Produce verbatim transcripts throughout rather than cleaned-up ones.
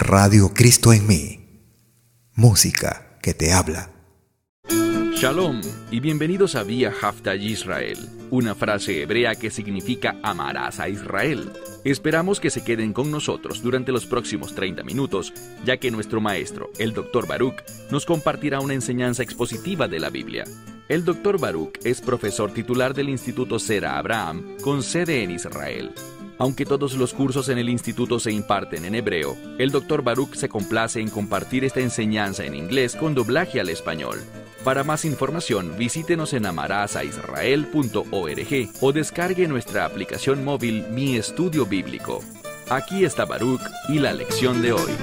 Radio Cristo en mí. Música que te habla. Shalom y bienvenidos a Vía Hafta Yisrael, una frase hebrea que significa amarás a Israel. Esperamos que se queden con nosotros durante los próximos treinta minutos, ya que nuestro maestro, el doctor Baruch, nos compartirá una enseñanza expositiva de la Biblia. El doctor Baruch es profesor titular del Instituto Zera Abraham, con sede en Israel. Aunque todos los cursos en el instituto se imparten en hebreo, el doctor Baruch se complace en compartir esta enseñanza en inglés con doblaje al español. Para más información, visítenos en amarasaisrael punto org o descargue nuestra aplicación móvil Mi Estudio Bíblico. Aquí está Baruch y la lección de hoy.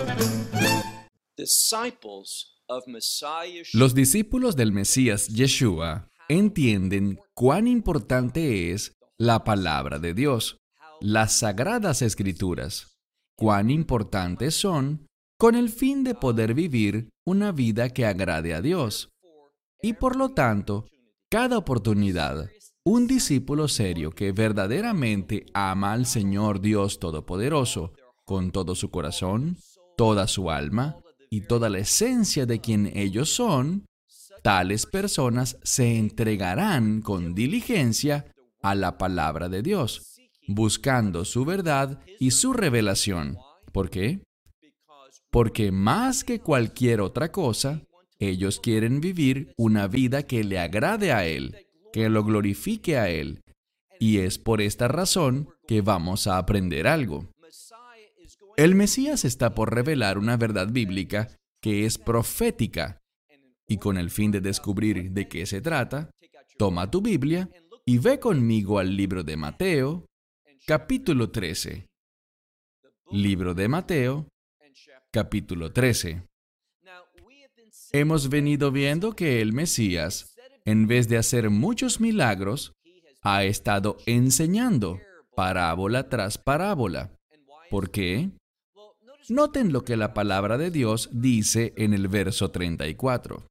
Los discípulos del Mesías Yeshua entienden cuán importante es la palabra de Dios, las Sagradas Escrituras, cuán importantes son con el fin de poder vivir una vida que agrade a Dios. Y por lo tanto, cada oportunidad, un discípulo serio que verdaderamente ama al Señor Dios Todopoderoso con todo su corazón, toda su alma y toda la esencia de quien ellos son, tales personas se entregarán con diligencia a la palabra de Dios, buscando su verdad y su revelación. ¿Por qué? Porque más que cualquier otra cosa, ellos quieren vivir una vida que le agrade a Él, que lo glorifique a Él. Y es por esta razón que vamos a aprender algo. El Mesías está por revelar una verdad bíblica que es profética. Y con el fin de descubrir de qué se trata, toma tu Biblia y ve conmigo al libro de Mateo, capítulo trece. Libro de Mateo, capítulo trece. Hemos venido viendo que el Mesías, en vez de hacer muchos milagros, ha estado enseñando parábola tras parábola. ¿Por qué? Noten lo que la palabra de Dios dice en el verso treinta y cuatro.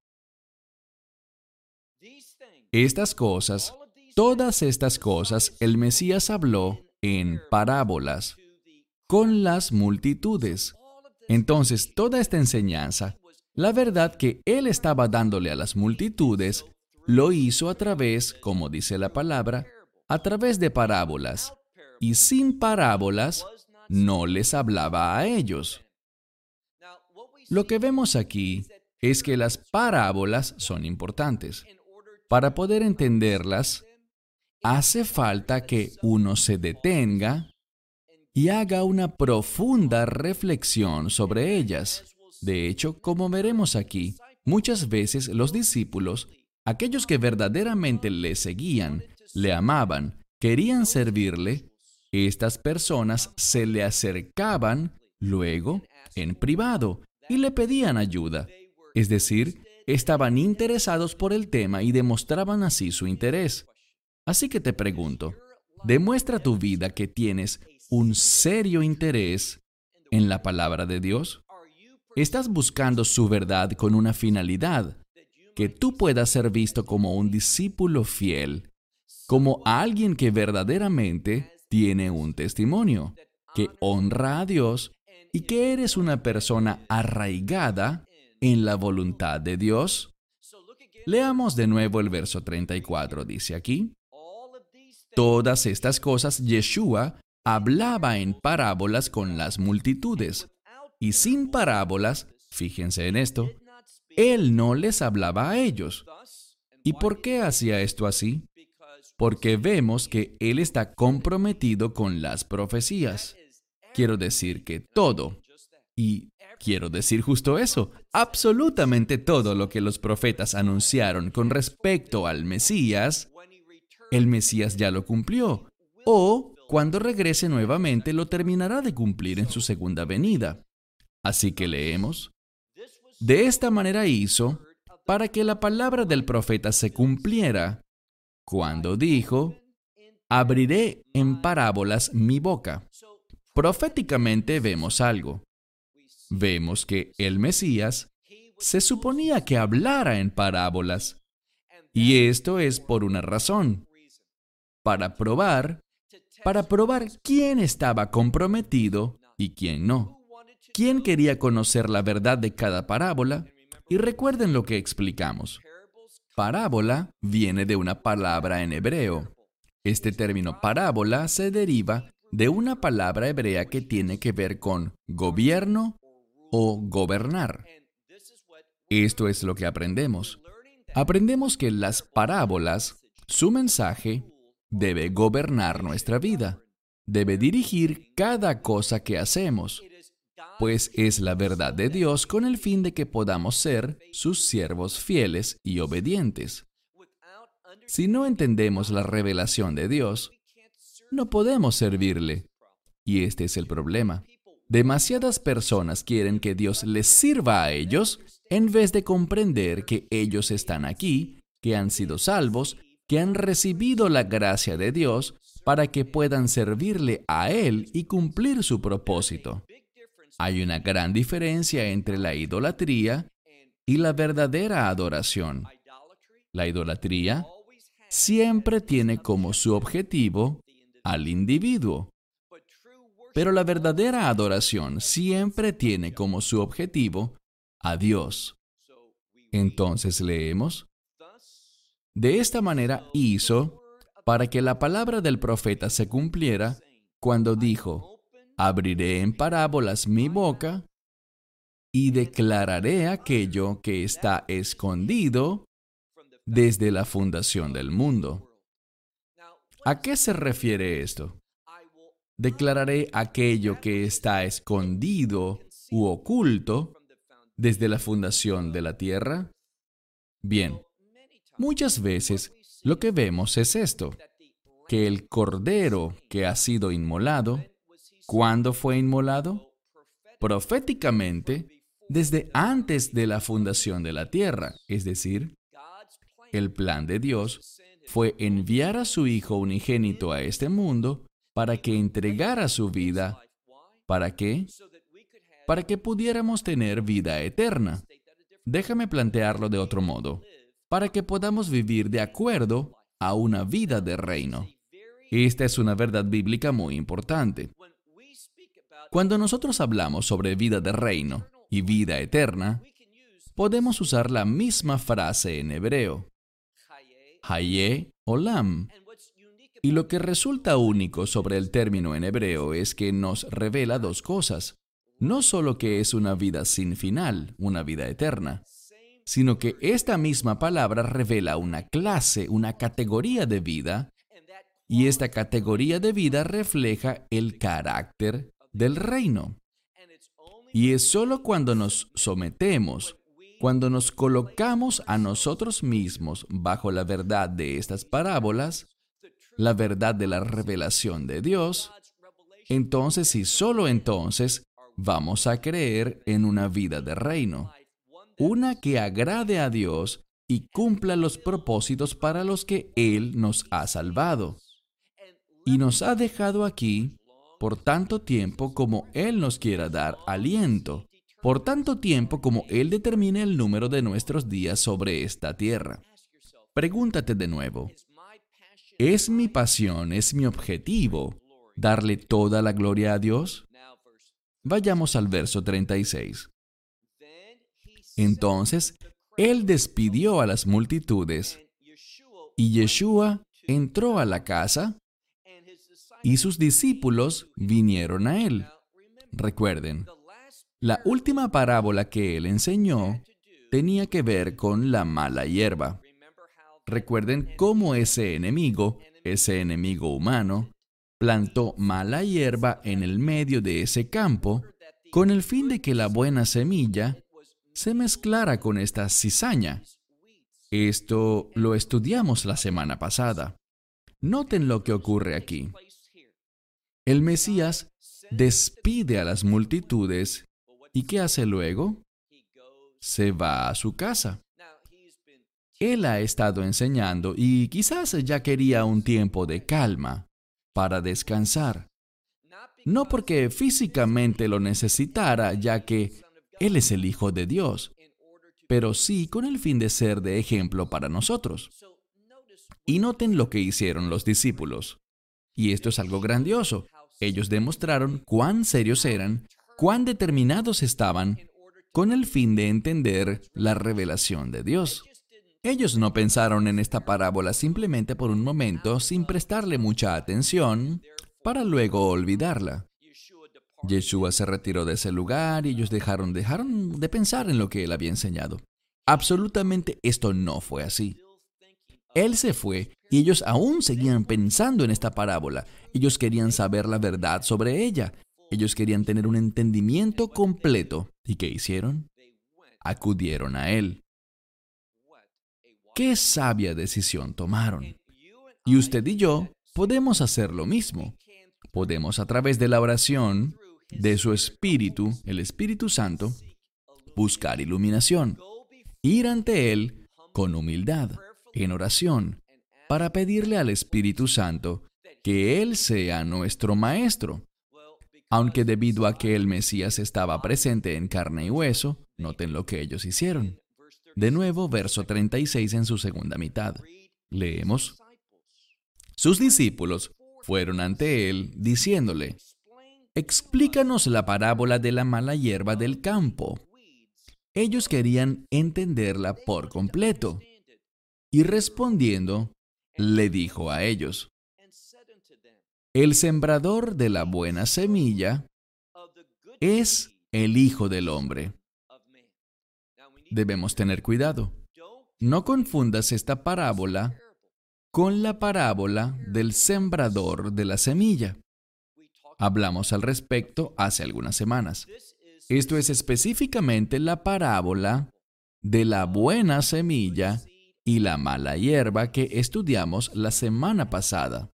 Estas cosas, todas estas cosas, el Mesías habló en parábolas con las multitudes. Entonces, toda esta enseñanza, la verdad que Él estaba dándole a las multitudes, lo hizo a través, como dice la palabra, a través de parábolas. Y sin parábolas, no les hablaba a ellos. Lo que vemos aquí es que las parábolas son importantes. Para poder entenderlas, hace falta que uno se detenga y haga una profunda reflexión sobre ellas. De hecho, como veremos aquí, muchas veces los discípulos, aquellos que verdaderamente le seguían, le amaban, querían servirle, estas personas se le acercaban luego en privado y le pedían ayuda. Es decir, estaban interesados por el tema y demostraban así su interés. Así que te pregunto, ¿demuestra tu vida que tienes un serio interés en la palabra de Dios? ¿Estás buscando su verdad con una finalidad? Que tú puedas ser visto como un discípulo fiel, como alguien que verdaderamente tiene un testimonio, que honra a Dios y que eres una persona arraigada en la voluntad de Dios. Leamos de nuevo el verso treinta y cuatro, dice aquí: todas estas cosas Yeshua hablaba en parábolas con las multitudes. Y sin parábolas, fíjense en esto, Él no les hablaba a ellos. ¿Y por qué hacía esto así? Porque vemos que Él está comprometido con las profecías. Quiero decir que todo, y quiero decir justo eso, absolutamente todo lo que los profetas anunciaron con respecto al Mesías, el Mesías ya lo cumplió, o cuando regrese nuevamente lo terminará de cumplir en su segunda venida. Así que leemos: de esta manera hizo para que la palabra del profeta se cumpliera, cuando dijo: abriré en parábolas mi boca. Proféticamente vemos algo. Vemos que el Mesías se suponía que hablara en parábolas. Y esto es por una razón. Para probar, para probar quién estaba comprometido y quién no. ¿Quién quería conocer la verdad de cada parábola? Y recuerden lo que explicamos. Parábola viene de una palabra en hebreo. Este término parábola se deriva de una palabra hebrea que tiene que ver con gobierno o gobernar. Esto es lo que aprendemos. Aprendemos que las parábolas, su mensaje, debe gobernar nuestra vida. Debe dirigir cada cosa que hacemos, pues es la verdad de Dios con el fin de que podamos ser sus siervos fieles y obedientes. Si no entendemos la revelación de Dios, no podemos servirle. Y este es el problema. Demasiadas personas quieren que Dios les sirva a ellos en vez de comprender que ellos están aquí, que han sido salvos, que han recibido la gracia de Dios para que puedan servirle a Él y cumplir su propósito. Hay una gran diferencia entre la idolatría y la verdadera adoración. La idolatría siempre tiene como su objetivo al individuo, pero la verdadera adoración siempre tiene como su objetivo a Dios. Entonces leemos: de esta manera hizo para que la palabra del profeta se cumpliera cuando dijo: abriré en parábolas mi boca y declararé aquello que está escondido desde la fundación del mundo. ¿A qué se refiere esto? Declararé aquello que está escondido u oculto desde la fundación de la tierra. Bien, muchas veces lo que vemos es esto, que el cordero que ha sido inmolado, ¿cuándo fue inmolado? Proféticamente, desde antes de la fundación de la tierra, es decir, el plan de Dios fue enviar a su Hijo unigénito a este mundo para que entregara su vida. ¿Para qué? Para que pudiéramos tener vida eterna. Déjame plantearlo de otro modo. Para que podamos vivir de acuerdo a una vida de reino. Esta es una verdad bíblica muy importante. Cuando nosotros hablamos sobre vida de reino y vida eterna, podemos usar la misma frase en hebreo, Hayé Olam. Y lo que resulta único sobre el término en hebreo es que nos revela dos cosas. No solo que es una vida sin final, una vida eterna, sino que esta misma palabra revela una clase, una categoría de vida, y esta categoría de vida refleja el carácter del reino. Y es solo cuando nos sometemos, cuando nos colocamos a nosotros mismos bajo la verdad de estas parábolas, la verdad de la revelación de Dios, entonces y solo entonces vamos a creer en una vida de reino, una que agrade a Dios y cumpla los propósitos para los que Él nos ha salvado. Y nos ha dejado aquí por tanto tiempo como Él nos quiera dar aliento, por tanto tiempo como Él determine el número de nuestros días sobre esta tierra. Pregúntate de nuevo, ¿es mi pasión, es mi objetivo darle toda la gloria a Dios? Vayamos al verso treinta y seis. Entonces, Él despidió a las multitudes, y Yeshua entró a la casa, y sus discípulos vinieron a Él. Recuerden, la última parábola que Él enseñó tenía que ver con la mala hierba. Recuerden cómo ese enemigo, ese enemigo humano, plantó mala hierba en el medio de ese campo con el fin de que la buena semilla se mezclara con esta cizaña. Esto lo estudiamos la semana pasada. Noten lo que ocurre aquí. El Mesías despide a las multitudes y ¿qué hace luego? Se va a su casa. Él ha estado enseñando y quizás ya quería un tiempo de calma para descansar. No porque físicamente lo necesitara, ya que Él es el Hijo de Dios, pero sí con el fin de ser de ejemplo para nosotros. Y noten lo que hicieron los discípulos. Y esto es algo grandioso. Ellos demostraron cuán serios eran cuán determinados estaban con el fin de entender la revelación de Dios. Ellos no pensaron en esta parábola simplemente por un momento sin prestarle mucha atención para luego olvidarla. Yeshua se retiró de ese lugar y ellos dejaron, dejaron de pensar en lo que él había enseñado. Absolutamente esto no fue así. Él se fue y ellos aún seguían pensando en esta parábola. Ellos querían saber la verdad sobre ella. Ellos querían tener un entendimiento completo. ¿Y qué hicieron? Acudieron a él. ¿Qué sabia decisión tomaron? Y usted y yo podemos hacer lo mismo. Podemos, a través de la oración de su Espíritu, el Espíritu Santo, buscar iluminación. Ir ante Él con humildad, en oración, para pedirle al Espíritu Santo que Él sea nuestro Maestro. Aunque debido a que el Mesías estaba presente en carne y hueso, noten lo que ellos hicieron. De nuevo, verso treinta y seis en su segunda mitad. Leemos. Sus discípulos fueron ante él, diciéndole, explícanos la parábola de la mala hierba del campo. Ellos querían entenderla por completo. Y respondiendo, le dijo a ellos, el sembrador de la buena semilla es el Hijo del Hombre. Debemos tener cuidado. No confundas esta parábola con la parábola del sembrador de la semilla. Hablamos al respecto hace algunas semanas. Esto es específicamente la parábola de la buena semilla y la mala hierba que estudiamos la semana pasada.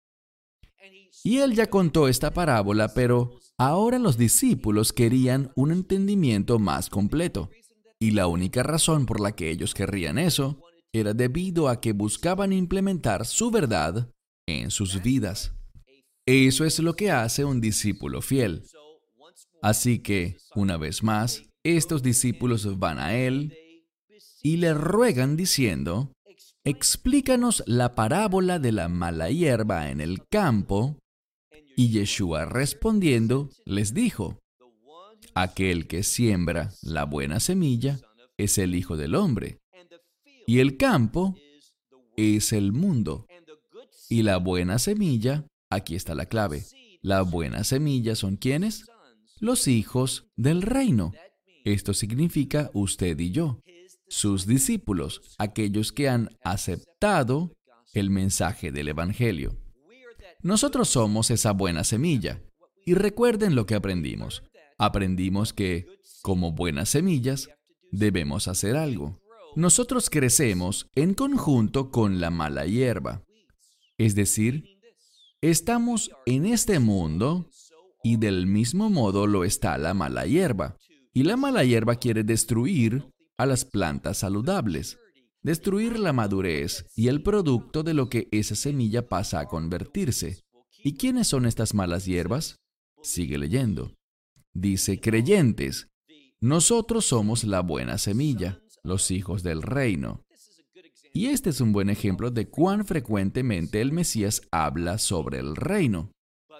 Y él ya contó esta parábola, pero ahora los discípulos querían un entendimiento más completo. Y la única razón por la que ellos querrían eso era debido a que buscaban implementar su verdad en sus vidas. Eso es lo que hace un discípulo fiel. Así que, una vez más, estos discípulos van a él y le ruegan diciendo, explícanos la parábola de la mala hierba en el campo. Y Yeshua respondiendo les dijo, aquel que siembra la buena semilla es el Hijo del Hombre, y el campo es el mundo. Y la buena semilla, aquí está la clave, la buena semilla son ¿quiénes? Los hijos del reino. Esto significa usted y yo, sus discípulos, aquellos que han aceptado el mensaje del Evangelio. Nosotros somos esa buena semilla. Y recuerden lo que aprendimos. Aprendimos que, como buenas semillas, debemos hacer algo. Nosotros crecemos en conjunto con la mala hierba. Es decir, estamos en este mundo y del mismo modo lo está la mala hierba. Y la mala hierba quiere destruir a las plantas saludables, destruir la madurez y el producto de lo que esa semilla pasa a convertirse. ¿Y quiénes son estas malas hierbas? Sigue leyendo. Dice, creyentes, nosotros somos la buena semilla, los hijos del reino. Y este es un buen ejemplo de cuán frecuentemente el Mesías habla sobre el reino.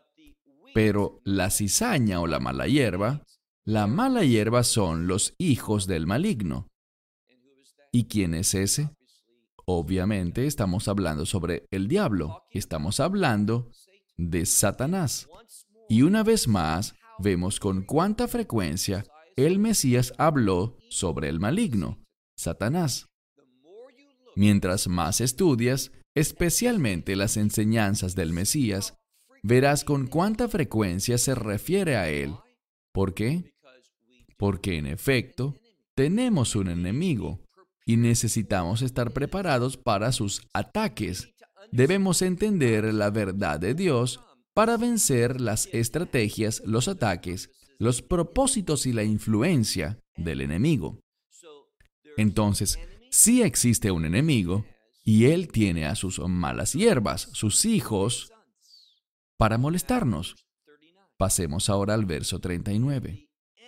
Pero la cizaña o la mala hierba, la mala hierba son los hijos del maligno. ¿Y quién es ese? Obviamente estamos hablando sobre el diablo. Estamos hablando de Satanás. Y una vez más, vemos con cuánta frecuencia el Mesías habló sobre el maligno, Satanás. Mientras más estudias, especialmente las enseñanzas del Mesías, verás con cuánta frecuencia se refiere a él. ¿Por qué? Porque en efecto, tenemos un enemigo y necesitamos estar preparados para sus ataques. Debemos entender la verdad de Dios para vencer las estrategias, los ataques, los propósitos y la influencia del enemigo. Entonces, sí existe un enemigo y él tiene a sus malas hierbas, sus hijos, para molestarnos. Pasemos ahora al verso treinta y nueve.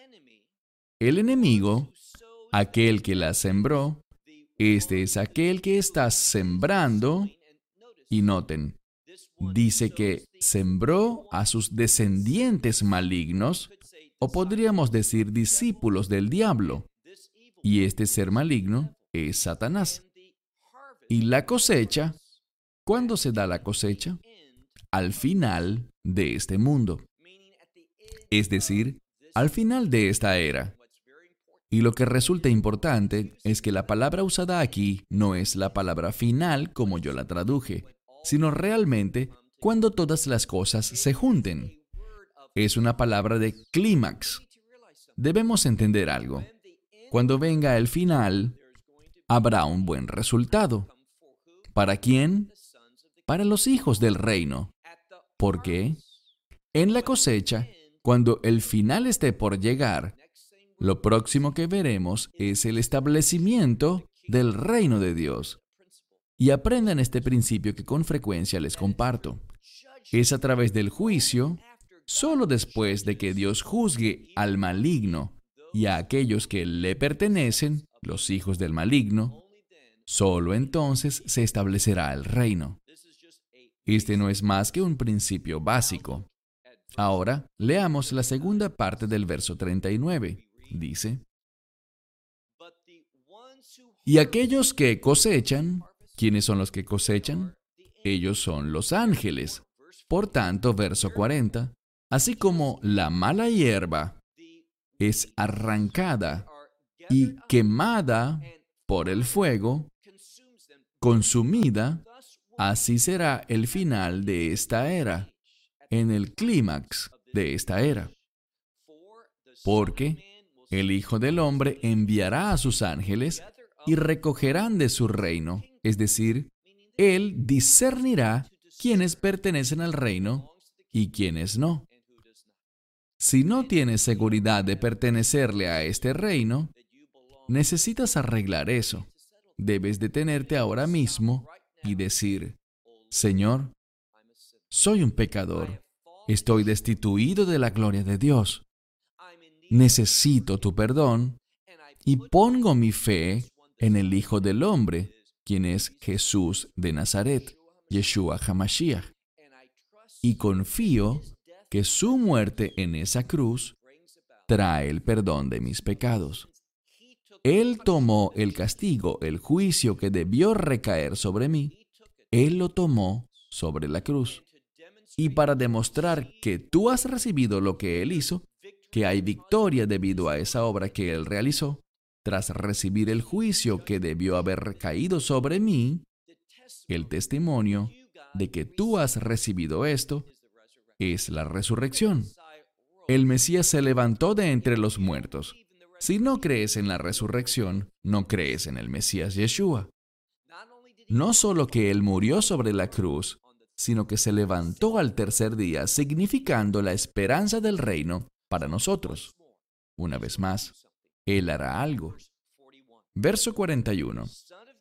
El enemigo, aquel que la sembró, este es aquel que está sembrando, y noten, dice que sembró a sus descendientes malignos, o podríamos decir discípulos del diablo. Y este ser maligno es Satanás. Y la cosecha, ¿cuándo se da la cosecha? Al final de este mundo. Es decir, al final de esta era. Y lo que resulta importante es que la palabra usada aquí no es la palabra final como yo la traduje, sino realmente cuando todas las cosas se junten. Es una palabra de clímax. Debemos entender algo. Cuando venga el final, habrá un buen resultado. ¿Para quién? Para los hijos del reino. ¿Por qué? En la cosecha, cuando el final esté por llegar, lo próximo que veremos es el establecimiento del reino de Dios. Y aprendan este principio que con frecuencia les comparto. Es a través del juicio, solo después de que Dios juzgue al maligno y a aquellos que le pertenecen, los hijos del maligno, solo entonces se establecerá el reino. Este no es más que un principio básico. Ahora, leamos la segunda parte del verso treinta y nueve. Dice, y aquellos que cosechan, ¿quiénes son los que cosechan? Ellos son los ángeles. Por tanto, verso cuarenta, así como la mala hierba es arrancada y quemada por el fuego, consumida, así será el final de esta era, en el clímax de esta era. Porque el Hijo del Hombre enviará a sus ángeles y recogerán de su reino, es decir, Él discernirá quiénes pertenecen al reino y quiénes no. Si no tienes seguridad de pertenecerle a este reino, necesitas arreglar eso. Debes detenerte ahora mismo y decir, Señor, soy un pecador. Estoy destituido de la gloria de Dios. Necesito tu perdón y pongo mi fe en el Hijo del Hombre, quien es Jesús de Nazaret, Yeshua HaMashiach. Y confío que su muerte en esa cruz trae el perdón de mis pecados. Él tomó el castigo, el juicio que debió recaer sobre mí. Él lo tomó sobre la cruz. Y para demostrar que tú has recibido lo que Él hizo, que hay victoria debido a esa obra que Él realizó, tras recibir el juicio que debió haber recaído sobre mí, el testimonio de que tú has recibido esto es la resurrección. El Mesías se levantó de entre los muertos. Si no crees en la resurrección, no crees en el Mesías Yeshua. No solo que Él murió sobre la cruz, sino que se levantó al tercer día, significando la esperanza del reino para nosotros. Una vez más, Él hará algo. Verso cuarenta y uno.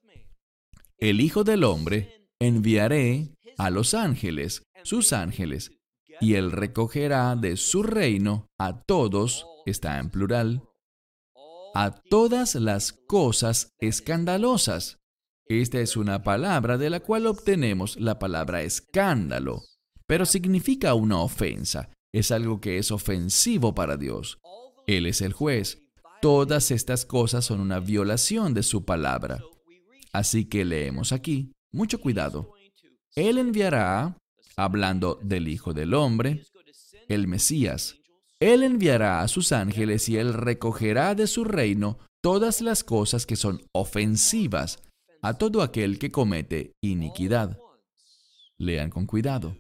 El Hijo del Hombre enviaré a los ángeles, sus ángeles, y Él recogerá de su reino a todos, está en plural, a todas las cosas escandalosas. Esta es una palabra de la cual obtenemos la palabra escándalo, pero significa una ofensa. Es algo que es ofensivo para Dios. Él es el juez. Todas estas cosas son una violación de su palabra. Así que leemos aquí, mucho cuidado. Él enviará, hablando del Hijo del Hombre, el Mesías. Él enviará a sus ángeles y Él recogerá de su reino todas las cosas que son ofensivas a todo aquel que comete iniquidad. Lean con cuidado.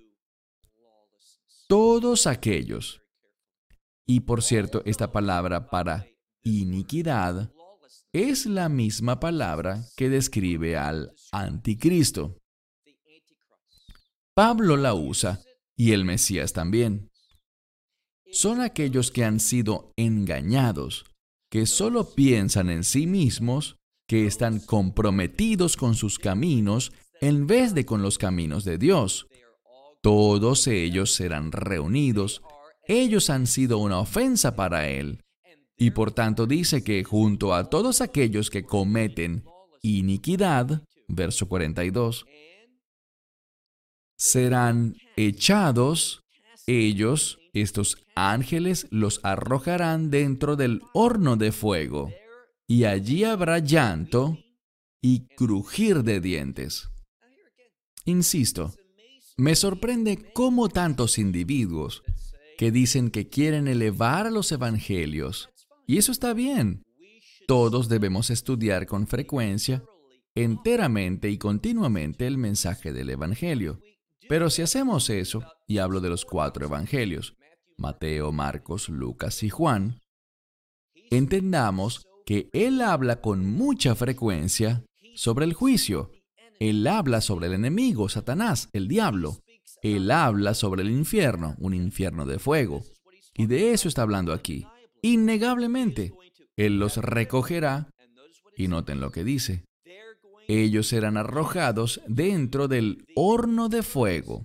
Todos aquellos. Y por cierto, esta palabra para iniquidad es la misma palabra que describe al anticristo. Pablo la usa y el Mesías también. Son aquellos que han sido engañados, que solo piensan en sí mismos, que están comprometidos con sus caminos en vez de con los caminos de Dios. Todos ellos serán reunidos. Ellos han sido una ofensa para Él. Y por tanto dice que junto a todos aquellos que cometen iniquidad, verso cuarenta y dos, serán echados ellos Estos ángeles los arrojarán dentro del horno de fuego, y allí habrá llanto y crujir de dientes. Insisto, me sorprende cómo tantos individuos que dicen que quieren elevar a los evangelios, y eso está bien. Todos debemos estudiar con frecuencia, enteramente y continuamente el mensaje del evangelio. Pero si hacemos eso, y hablo de los cuatro evangelios, Mateo, Marcos, Lucas y Juan, entendamos que Él habla con mucha frecuencia sobre el juicio. Él habla sobre el enemigo, Satanás, el diablo. Él habla sobre el infierno, un infierno de fuego. Y de eso está hablando aquí. Innegablemente, Él los recogerá, y noten lo que dice. Ellos serán arrojados dentro del horno de fuego.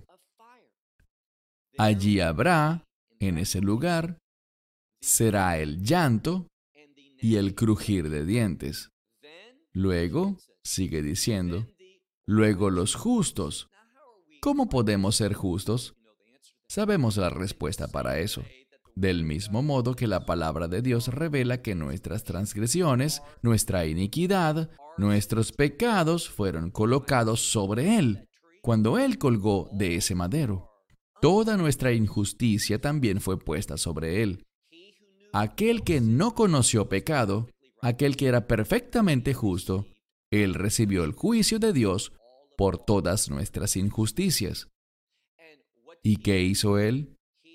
Allí habrá, en ese lugar, será el llanto y el crujir de dientes. Luego, sigue diciendo, luego los justos. ¿Cómo podemos ser justos? Sabemos la respuesta para eso. Del mismo modo que la palabra de Dios revela que nuestras transgresiones, nuestra iniquidad, nuestros pecados fueron colocados sobre Él, cuando Él colgó de ese madero. Toda nuestra injusticia también fue puesta sobre Él. Aquel que no conoció pecado, aquel que era perfectamente justo, Él recibió el juicio de Dios por todas nuestras injusticias. ¿Y qué hizo Él?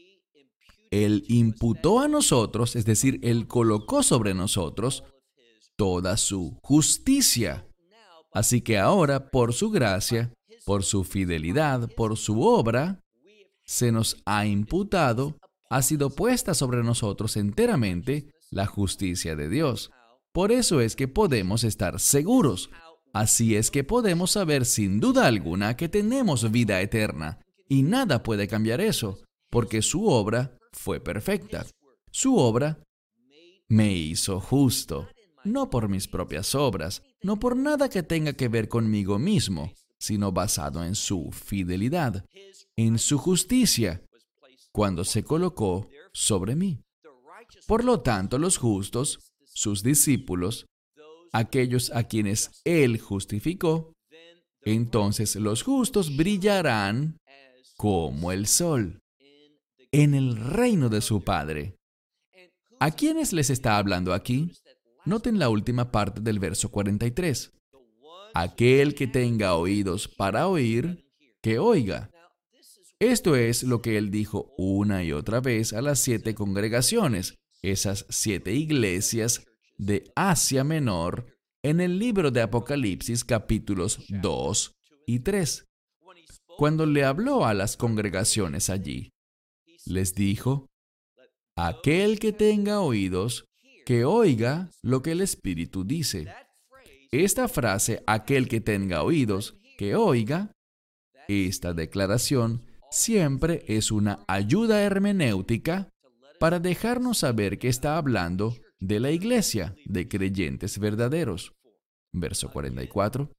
Él imputó a nosotros, es decir, Él colocó sobre nosotros toda su justicia. Así que ahora, por su gracia, por su fidelidad, por su obra, se nos ha imputado, ha sido puesta sobre nosotros enteramente la justicia de Dios. Por eso es que podemos estar seguros. Así es que podemos saber sin duda alguna que tenemos vida eterna. Y nada puede cambiar eso, porque su obra fue perfecta. Su obra me hizo justo, no por mis propias obras, no por nada que tenga que ver conmigo mismo, sino basado en su fidelidad, en su justicia, cuando se colocó sobre mí. Por lo tanto, los justos, sus discípulos, aquellos a quienes Él justificó, entonces los justos brillarán como el sol en el reino de su Padre. ¿A quiénes les está hablando aquí? Noten la última parte del verso cuarenta y tres. Aquel que tenga oídos para oír, que oiga. Esto es lo que Él dijo una y otra vez a las siete congregaciones, esas siete iglesias de Asia Menor, en el libro de Apocalipsis capítulos dos y tres. Cuando le habló a las congregaciones allí, les dijo, aquel que tenga oídos, que oiga lo que el Espíritu dice. Esta frase, aquel que tenga oídos, que oiga, esta declaración siempre es una ayuda hermenéutica para dejarnos saber que está hablando de la iglesia de creyentes verdaderos. Verso cuarenta y cuatro.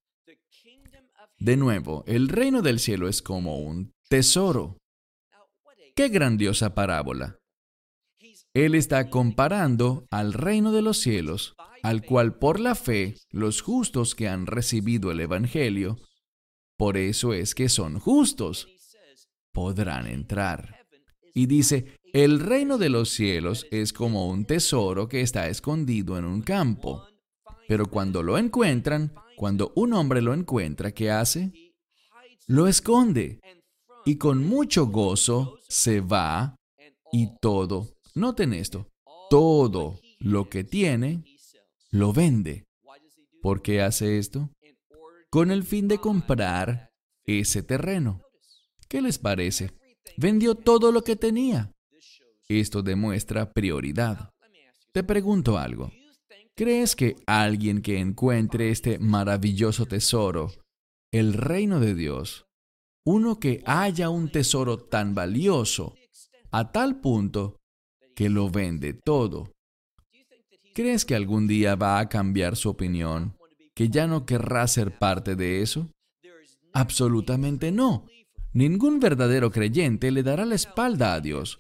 De nuevo, el reino del cielo es como un tesoro. ¡Qué grandiosa parábola! Él está comparando al reino de los cielos, al cual por la fe los justos que han recibido el Evangelio, por eso es que son justos, podrán entrar. Y dice, el reino de los cielos es como un tesoro que está escondido en un campo. Pero cuando lo encuentran, cuando un hombre lo encuentra, ¿qué hace? Lo esconde. Y con mucho gozo se va y todo, noten esto, todo lo que tiene, lo vende. ¿Por qué hace esto? Con el fin de comprar ese terreno. ¿Qué les parece? Vendió todo lo que tenía. Esto demuestra prioridad. Te pregunto algo. ¿Crees que alguien que encuentre este maravilloso tesoro, el reino de Dios, uno que haya un tesoro tan valioso, a tal punto que lo vende todo, ¿crees que algún día va a cambiar su opinión, que ya no querrá ser parte de eso? Absolutamente no. Ningún verdadero creyente le dará la espalda a Dios.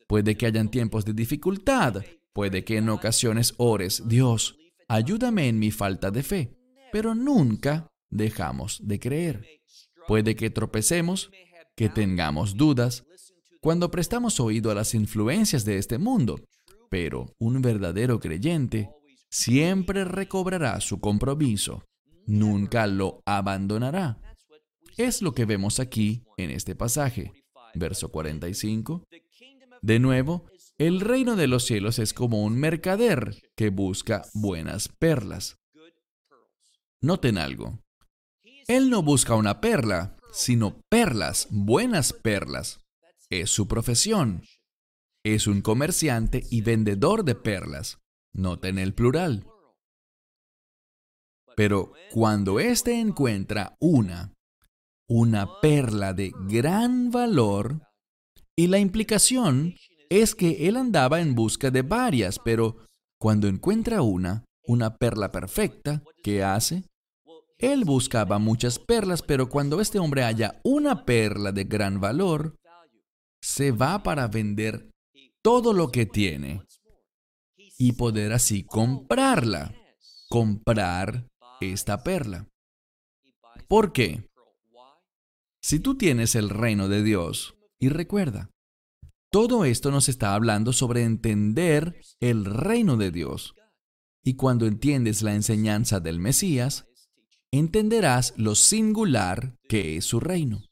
Puede que hayan tiempos de dificultad. Puede que en ocasiones ores, Dios, ayúdame en mi falta de fe. Pero nunca dejamos de creer. Puede que tropecemos, que tengamos dudas, cuando prestamos oído a las influencias de este mundo. Pero un verdadero creyente siempre recobrará su compromiso. Nunca lo abandonará. Es lo que vemos aquí en este pasaje. Verso cuarenta y cinco. De nuevo, el reino de los cielos es como un mercader que busca buenas perlas. Noten algo. Él no busca una perla, sino perlas, buenas perlas. Es su profesión. Es un comerciante y vendedor de perlas. Noten el plural. Pero cuando éste encuentra una, una perla de gran valor, y la implicación es que él andaba en busca de varias, pero cuando encuentra una, una perla perfecta, ¿qué hace? Él buscaba muchas perlas, pero cuando este hombre halla una perla de gran valor, se va para vender todo lo que tiene y poder así comprarla, comprar esta perla. ¿Por qué? Si tú tienes el reino de Dios, y recuerda, todo esto nos está hablando sobre entender el reino de Dios. Y cuando entiendes la enseñanza del Mesías, entenderás lo singular que es su reino.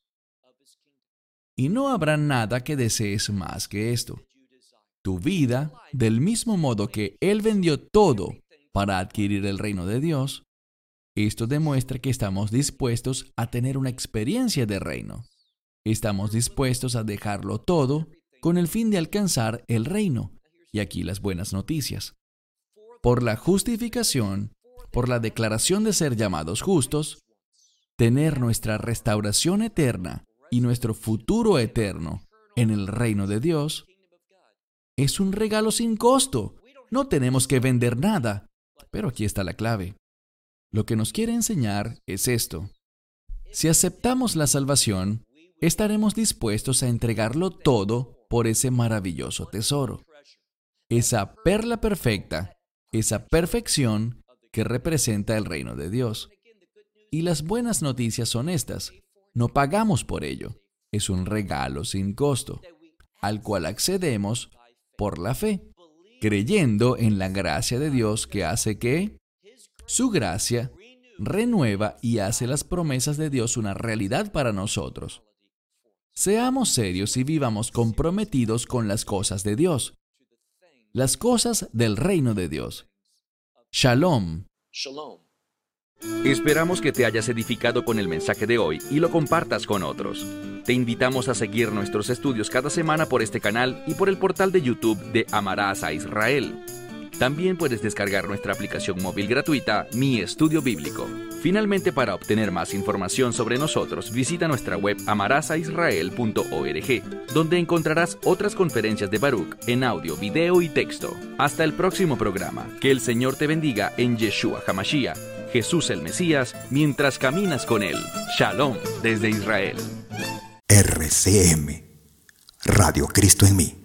Y no habrá nada que desees más que esto. Tu vida, del mismo modo que Él vendió todo para adquirir el reino de Dios, esto demuestra que estamos dispuestos a tener una experiencia de reino. Estamos dispuestos a dejarlo todo con el fin de alcanzar el reino. Y aquí las buenas noticias. Por la justificación, por la declaración de ser llamados justos, tener nuestra restauración eterna y nuestro futuro eterno en el reino de Dios, es un regalo sin costo. No tenemos que vender nada. Pero aquí está la clave. Lo que nos quiere enseñar es esto. Si aceptamos la salvación, estaremos dispuestos a entregarlo todo por ese maravilloso tesoro. Esa perla perfecta, esa perfección que representa el reino de Dios. Y las buenas noticias son estas. No pagamos por ello. Es un regalo sin costo, al cual accedemos por la fe, creyendo en la gracia de Dios que hace que su gracia renueva y hace las promesas de Dios una realidad para nosotros. Seamos serios y vivamos comprometidos con las cosas de Dios, las cosas del reino de Dios. Shalom. Esperamos que te hayas edificado con el mensaje de hoy y lo compartas con otros. Te invitamos a seguir nuestros estudios cada semana por este canal y por el portal de YouTube de Amarás a Israel. También puedes descargar nuestra aplicación móvil gratuita, Mi Estudio Bíblico. Finalmente, para obtener más información sobre nosotros, visita nuestra web amarás a israel punto org, donde encontrarás otras conferencias de Baruch en audio, video y texto. Hasta el próximo programa. Que el Señor te bendiga en Yeshua HaMashiach, Jesús el Mesías, mientras caminas con Él. Shalom desde Israel. R C M, Radio Cristo en mí.